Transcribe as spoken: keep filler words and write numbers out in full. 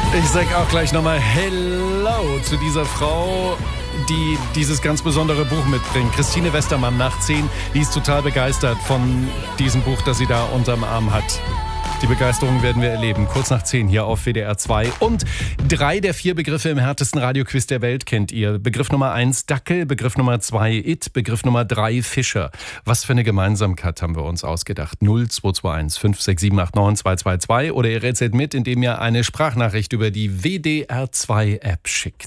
Ich sag auch gleich nochmal Hello zu dieser Frau, die dieses ganz besondere Buch mitbringt. Christine Westermann nach zehn, die ist total begeistert von diesem Buch, das sie da unterm Arm hat. Die Begeisterung werden wir erleben. Kurz nach zehn hier auf W D R zwei. Und drei der vier Begriffe im härtesten Radioquiz der Welt kennt ihr. Begriff Nummer eins Dackel, Begriff Nummer zwei It, Begriff Nummer drei Fischer. Was für eine Gemeinsamkeit haben wir uns ausgedacht? null zwei zwei eins fünf sechs sieben acht neun zwei zwei zwei oder ihr rätselt mit, indem ihr eine Sprachnachricht über die W D R zwei App schickt.